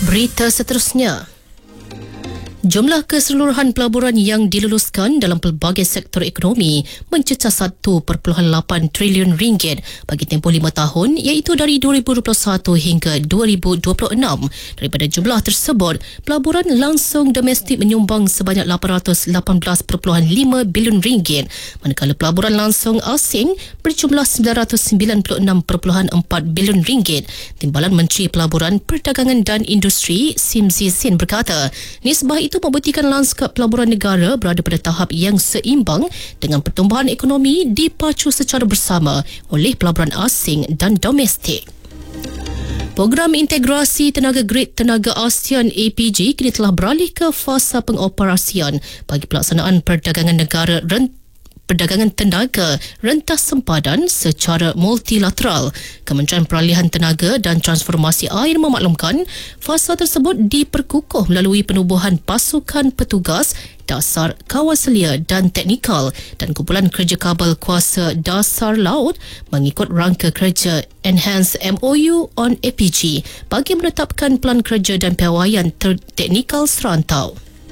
Berita seterusnya. Jumlah keseluruhan pelaburan yang diluluskan dalam pelbagai sektor ekonomi mencecah 1.8 trilion ringgit bagi tempoh 5 tahun iaitu dari 2021 hingga 2026. Daripada jumlah tersebut, pelaburan langsung domestik menyumbang sebanyak 818.5 bilion ringgit manakala pelaburan langsung asing berjumlah 996.4 bilion ringgit. Timbalan Menteri Pelaburan, Perdagangan dan Industri Sim Zee berkata, nisbah itu membuktikan lanskap pelaburan negara berada pada tahap yang seimbang dengan pertumbuhan ekonomi dipacu secara bersama oleh pelaburan asing dan domestik. Program Integrasi Tenaga Grid Tenaga ASEAN APG kini telah beralih ke fasa pengoperasian bagi pelaksanaan perdagangan negara perdagangan tenaga rentas sempadan secara multilateral. Kementerian Peralihan Tenaga dan Transformasi Air memaklumkan fasa tersebut diperkukuh melalui penubuhan pasukan petugas dasar kawaselia dan teknikal dan kumpulan kerja kabel kuasa dasar laut mengikut rangka kerja Enhance MOU on APG bagi menetapkan pelan kerja dan piawaian teknikal serantau.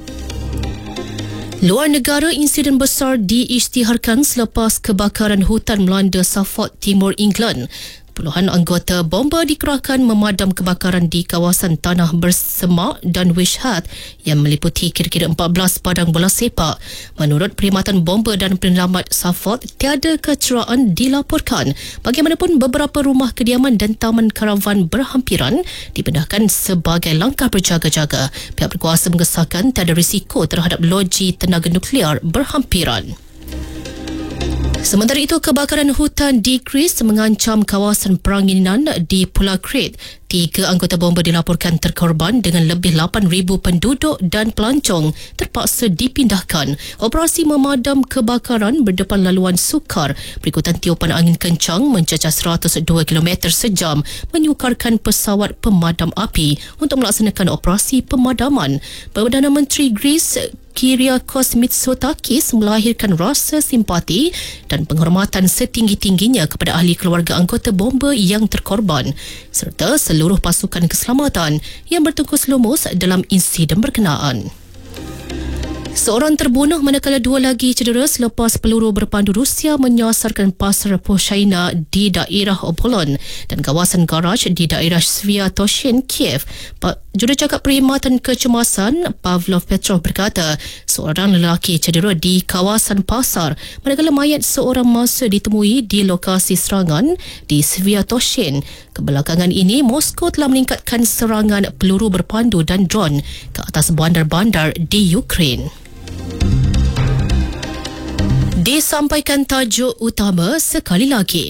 Luar negara, insiden besar diisytiharkan selepas kebakaran hutan melanda Suffolk, Timur England. Puluhan anggota bomba dikerahkan memadam kebakaran di kawasan tanah bersemak dan Wishart yang meliputi kira-kira 14 padang bola sepak. Menurut Perkhidmatan Bomba dan Penyelamat Suffolk, tiada kecederaan dilaporkan. Bagaimanapun, beberapa rumah kediaman dan taman karavan berhampiran dipindahkan sebagai langkah berjaga-jaga. Pihak berkuasa mengesahkan tiada risiko terhadap loji tenaga nuklear berhampiran. Sementara itu, kebakaran hutan di Greece mengancam kawasan peranginan di Pulau Crete. 3 anggota bomba dilaporkan terkorban dengan lebih 8,000 penduduk dan pelancong terpaksa dipindahkan. Operasi memadam kebakaran berdepan laluan sukar berikutan tiupan angin kencang mencecah 102 km sejam menyukarkan pesawat pemadam api untuk melaksanakan operasi pemadaman. Perdana Menteri Greece Kyriakos Mitsotakis melahirkan rasa simpati dan penghormatan setinggi-tingginya kepada ahli keluarga anggota bomba yang terkorban serta seluruh pasukan keselamatan yang bertungkus lumus dalam insiden berkenaan. Seorang terbunuh manakala 2 lagi cedera selepas peluru berpandu Rusia menyasarkan pasar Poshaina di daerah Opolon dan kawasan garaj di daerah Sviatoshin, Kiev. Jurucakap Perkhidmatan Kecemasan Pavlov Petrov berkata seorang lelaki cedera di kawasan pasar manakala mayat seorang masa ditemui di lokasi serangan di Sviatoshin. Kebelakangan ini, Moskow telah meningkatkan serangan peluru berpandu dan drone ke atas bandar-bandar di Ukraine. Disampaikan tajuk utama sekali lagi.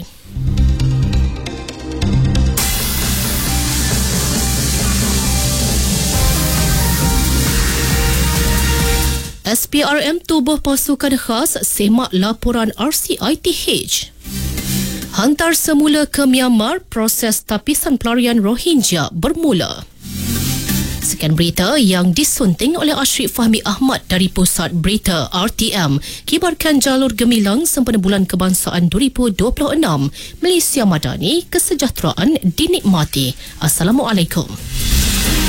SPRM tubuh pasukan khas semak laporan RCITH. Hantar semula ke Myanmar, proses tapisan pelarian Rohingya bermula. Sekian berita yang disunting oleh Ashrif Fahmi Ahmad dari Pusat Berita RTM. Kibarkan jalur gemilang sempena Bulan Kebangsaan 2026. Malaysia Madani, kesejahteraan dinikmati. Assalamualaikum.